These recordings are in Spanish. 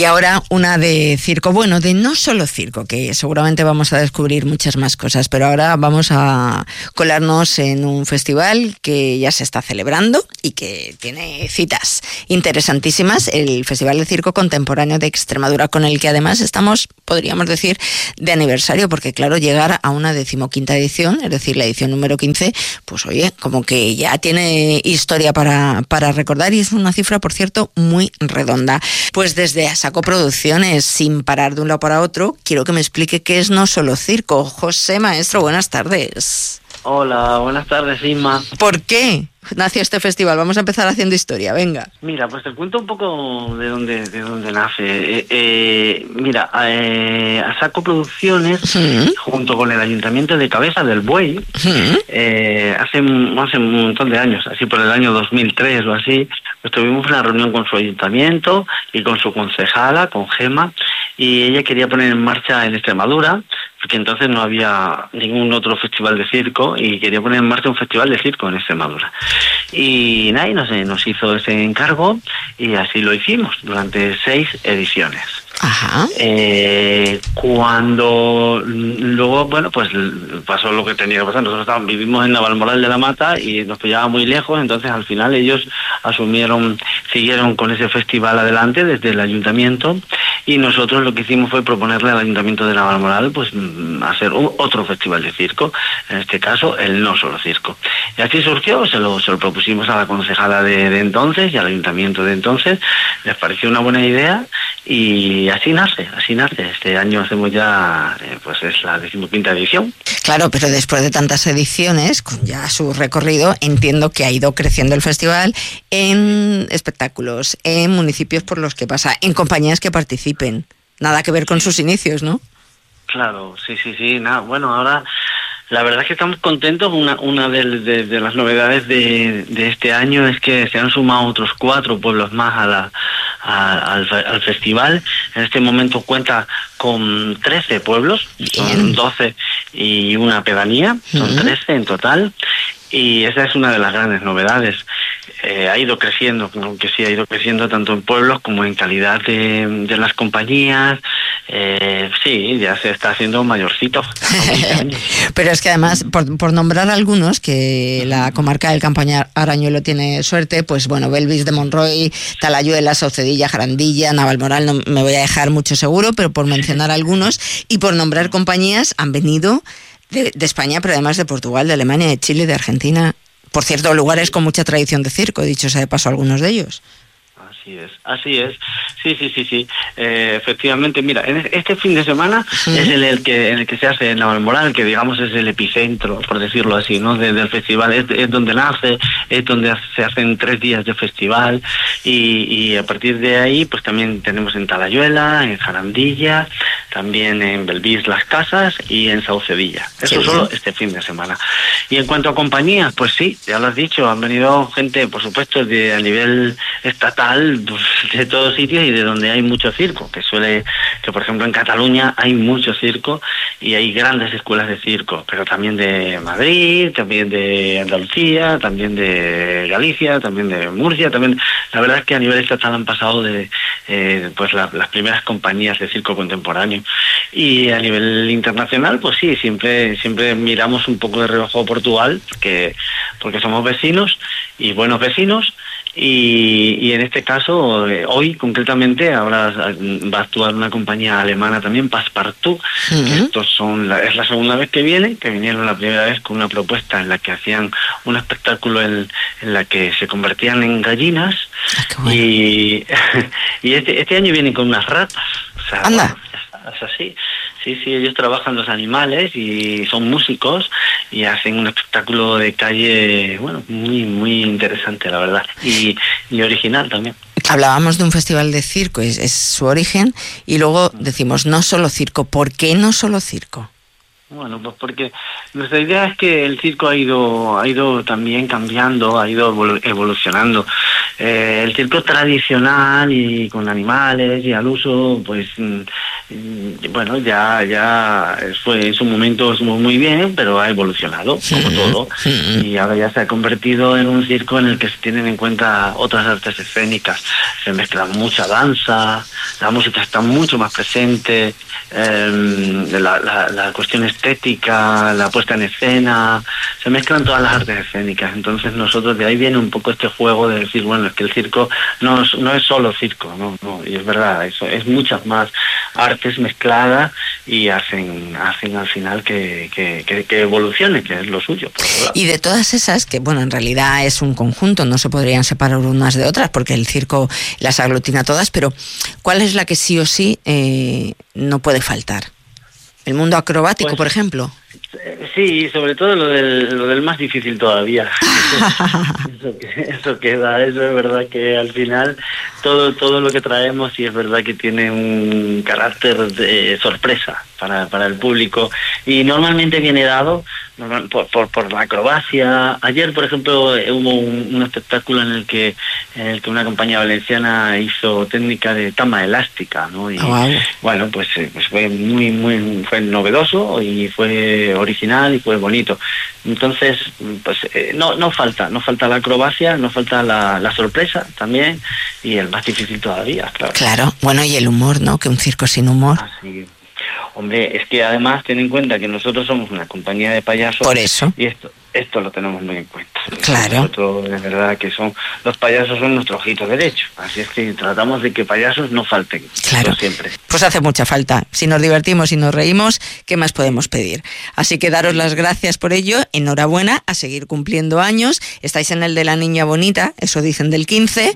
Y ahora una de circo, bueno, de no solo circo, que seguramente vamos a descubrir muchas más cosas, pero ahora vamos a colarnos en un festival que ya se está celebrando y que tiene citas interesantísimas, el Festival de Circo Contemporáneo de Extremadura, con el que además estamos, podríamos decir, de aniversario, porque claro, llegar a una 15ª edición, es decir, la edición número 15, pues oye, como que ya tiene historia para recordar, y es una cifra, por cierto, muy redonda. Pues desde Saco Producciones, sin parar de un lado para otro, quiero que me explique qué es No Solo Circo. José Maestro, buenas tardes. Hola, buenas tardes, Inma. ¿Por qué nació este festival? Vamos a empezar haciendo historia, venga. Mira, pues te cuento un poco de dónde nace. Mira, a Saco Producciones, junto con el Ayuntamiento de Cabeza del Buey, hace un montón de años, así por el año 2003 o así, pues tuvimos una reunión con su ayuntamiento y con su concejala, con Gema, y ella quería poner en marcha en Extremadura, porque entonces no había ningún otro festival de circo, y quería poner en marcha un festival de circo en Extremadura. Y nada, nos hizo ese encargo, y así lo hicimos durante 6 ediciones. Ajá. Cuando luego, bueno, pues pasó lo que tenía que pasar. Nosotros vivimos en Navalmoral de la Mata y nos pillaba muy lejos, entonces al final ellos siguieron con ese festival adelante desde el ayuntamiento, y nosotros lo que hicimos fue proponerle al ayuntamiento de Navalmoral pues hacer otro festival de circo, en este caso el No Solo Circo. Y así surgió, se lo propusimos a la concejala de entonces y al ayuntamiento de entonces, les pareció una buena idea, y así nace. Este año hacemos ya, pues es la 15ª edición. Claro, pero después de tantas ediciones, con ya su recorrido, entiendo que ha ido creciendo el festival en espectáculos, en municipios por los que pasa, en compañías que participen. Nada que ver con sus inicios, ¿no? Claro, sí. Nada, bueno, ahora la verdad es que estamos contentos. Una de las novedades de este año es que se han sumado otros 4 pueblos más al festival. En este momento cuenta con 13 pueblos, son 12 y una pedanía, son 13 en total. Y esa es una de las grandes novedades. Ha ido creciendo, aunque sí ha ido creciendo tanto en pueblos como en calidad de las compañías. Sí, ya se está haciendo mayorcito. Pero es que además, por nombrar algunos, que la comarca del Campo Arañuelo tiene suerte, pues bueno, Belvis de Monroy, Talayuela, Saucedilla, Jarandilla, Navalmoral, no me voy a dejar mucho seguro, pero por mencionar algunos y por nombrar compañías, han venido de España, pero además de Portugal, de Alemania, de Chile, de Argentina. Por cierto, lugares con mucha tradición de circo, dicho sea de paso algunos de ellos. Así es. Sí. Efectivamente, mira, este fin de semana es en el que se hace en Navalmoral, que digamos es el epicentro, por decirlo así, ¿no? Del festival, es donde nace, es donde se hacen 3 días de festival, y a partir de ahí, pues también tenemos en Talayuela, en Jarandilla, también en Belvis Las Casas y en Saucedilla. Eso solo este fin de semana. Y en cuanto a compañías, pues sí, ya lo has dicho, han venido gente, por supuesto, a nivel estatal, de todos sitios y de donde hay mucho circo, que por ejemplo en Cataluña hay mucho circo y hay grandes escuelas de circo, pero también de Madrid, también de Andalucía, también de Galicia, también de Murcia, también. La verdad es que a nivel estatal han pasado pues las primeras compañías de circo contemporáneo, y a nivel internacional pues sí, siempre miramos un poco de reojo a Portugal, porque somos vecinos y buenos vecinos. Y en este caso, hoy concretamente, ahora va a actuar una compañía alemana también, Passepartout, que es la segunda vez que vinieron la primera vez con una propuesta en la que hacían un espectáculo en la que se convertían en gallinas. Bueno. Y este año vienen con unas ratas. O sea, anda. Bueno, es así. Sí, ellos trabajan los animales y son músicos y hacen un espectáculo de calle, bueno, muy, muy interesante, la verdad, y original también. Hablábamos de un festival de circo, es su origen, y luego decimos No Solo Circo. ¿Por qué No Solo Circo? Bueno, pues porque nuestra idea es que el circo ha ido también cambiando, ha ido evolucionando. El circo tradicional y con animales y al uso, pues bueno, ya fue en su momento estuvo muy bien, pero ha evolucionado, como todo, y ahora ya se ha convertido en un circo en el que se tienen en cuenta otras artes escénicas. Se mezcla mucha danza, la música está mucho más presente, la cuestión estética, la puesta en escena, se mezclan todas las artes escénicas. Entonces nosotros, de ahí viene un poco este juego de decir, bueno, es que el circo no es solo circo, no, y es verdad, eso es muchas más artes mezcladas y hacen al final que evolucione, que es lo suyo. Y de todas esas, que bueno, en realidad es un conjunto, no se podrían separar unas de otras, porque el circo las aglutina todas, pero ¿cuál es la que sí o sí no puede faltar? ¿El mundo acrobático, pues, por ejemplo? Sí, sobre todo lo del más difícil todavía. Eso queda, eso es verdad que al final todo lo que traemos sí es verdad que tiene un carácter de sorpresa para el público, y normalmente viene dado por la acrobacia. Ayer, por ejemplo, hubo un espectáculo en el que una compañía valenciana hizo técnica de tama elástica, ¿no? Y bueno, pues fue fue novedoso y fue original y fue bonito. Entonces, pues no falta la acrobacia, no falta la sorpresa también, y el más difícil todavía, claro. Claro, bueno, y el humor, ¿no? Que un circo sin humor. Así. Hombre, es que además ten en cuenta que nosotros somos una compañía de payasos. Por eso. Y esto lo tenemos muy en cuenta. Claro. Nosotros, de verdad, que los payasos son nuestro ojito derecho. Así es que tratamos de que payasos no falten. Claro. Siempre. Pues hace mucha falta. Si nos divertimos y nos reímos, ¿qué más podemos pedir? Así que daros las gracias por ello. Enhorabuena, a seguir cumpliendo años. Estáis en el de la niña bonita, eso dicen del 15.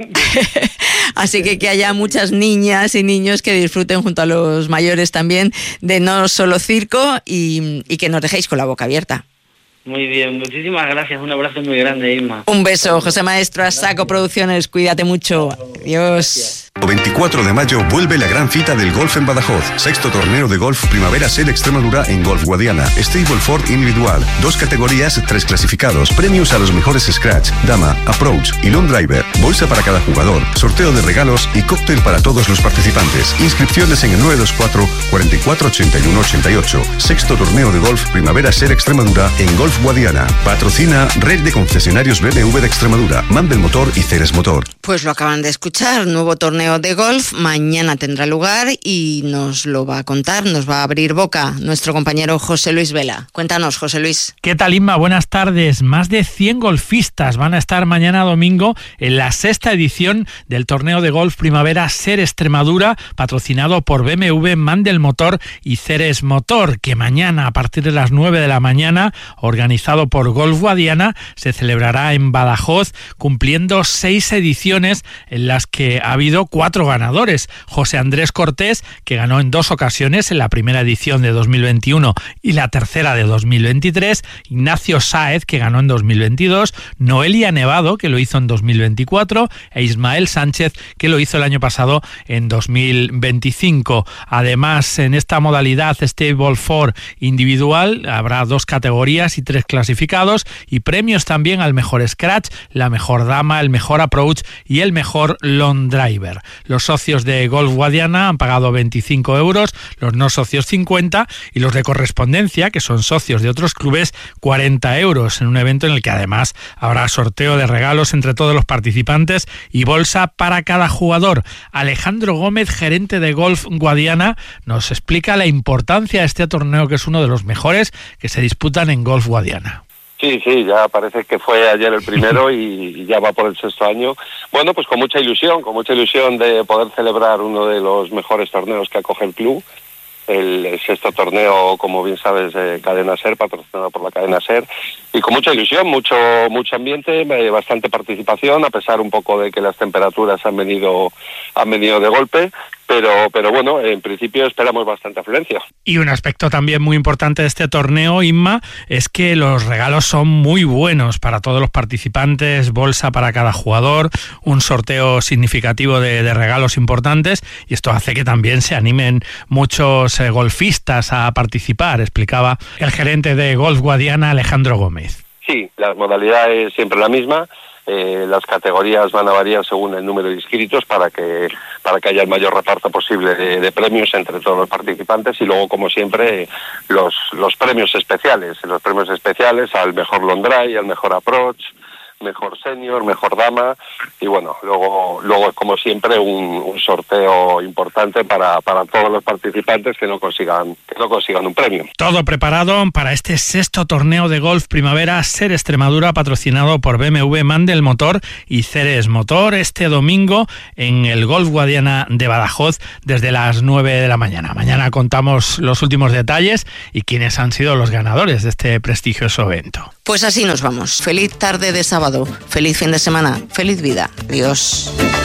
Así que haya muchas niñas y niños que disfruten junto a los mayores también de no solo circo, y que nos dejéis con la boca abierta. Muy bien, muchísimas gracias, un abrazo muy grande, Inma. Un beso, José Maestro, a Saco Producciones, cuídate mucho. Adiós. El 24 de mayo vuelve la gran cita del golf en Badajoz. 6º torneo de golf Primavera SER Extremadura en Golf Guadiana. Stableford individual. 2 categorías, 3 clasificados. Premios a los mejores scratch, dama, approach y long driver. Bolsa para cada jugador. Sorteo de regalos y cóctel para todos los participantes. Inscripciones en el 924 44 81 88. 6º torneo de golf Primavera SER Extremadura en Golf Guadiana. Patrocina Red de Concesionarios BMW de Extremadura, Mandel Motor y Ceres Motor. Pues lo acaban de escuchar, nuevo torneo de golf, mañana tendrá lugar y nos lo va a contar, nos va a abrir boca nuestro compañero José Luis Vela. Cuéntanos, José Luis. ¿Qué tal, Inma? Buenas tardes. Más de 100 golfistas van a estar mañana domingo en la 6ª edición del torneo de golf Primavera SER Extremadura, patrocinado por BMW, Mandel Motor y Ceres Motor, que mañana a partir de las 9 de la mañana, organizado por Golf Guadiana, se celebrará en Badajoz, cumpliendo 6 ediciones en las que ha habido 4 ganadores. José Andrés Cortés, que ganó en 2 ocasiones, en la primera edición de 2021 y la tercera de 2023, Ignacio Sáez, que ganó en 2022, Noelia Nevado, que lo hizo en 2024, e Ismael Sánchez, que lo hizo el año pasado en 2025. Además, en esta modalidad Stableford individual habrá 2 categorías y 3 clasificados, y premios también al mejor scratch, la mejor dama, el mejor approach y el mejor long driver. Los socios de Golf Guadiana han pagado 25 euros, los no socios 50 y los de correspondencia, que son socios de otros clubes, 40 euros, en un evento en el que además habrá sorteo de regalos entre todos los participantes y bolsa para cada jugador. Alejandro Gómez, gerente de Golf Guadiana, nos explica la importancia de este torneo, que es uno de los mejores que se disputan en Golf Guadiana. Sí, ya parece que fue ayer el primero y ya va por el 6º año. Bueno, pues con mucha ilusión de poder celebrar uno de los mejores torneos que acoge el club. El 6º torneo, como bien sabes, de Cadena SER, patrocinado por la Cadena SER, y con mucha ilusión, mucho ambiente, bastante participación, a pesar un poco de que las temperaturas han venido de golpe. Pero bueno, en principio esperamos bastante afluencia. Y un aspecto también muy importante de este torneo, Inma, es que los regalos son muy buenos para todos los participantes, bolsa para cada jugador, un sorteo significativo de regalos importantes, y esto hace que también se animen muchos golfistas a participar, explicaba el gerente de Golf Guadiana, Alejandro Gómez. Sí, la modalidad es siempre la misma. Las categorías van a variar según el número de inscritos para que haya el mayor reparto posible de premios entre todos los participantes, y luego, como siempre, los premios especiales al mejor long drive, al mejor approach, mejor senior, mejor dama, y bueno, luego como siempre un sorteo importante para todos los participantes que no consigan un premio. Todo preparado para este 6º torneo de golf primavera SER Extremadura, patrocinado por BMW, MAN del Motor y Ceres Motor, este domingo en el Golf Guadiana de Badajoz desde las 9 de la mañana. Mañana contamos los últimos detalles y quiénes han sido los ganadores de este prestigioso evento. Pues así nos vamos. Feliz tarde de sábado, feliz fin de semana, feliz vida. Adiós.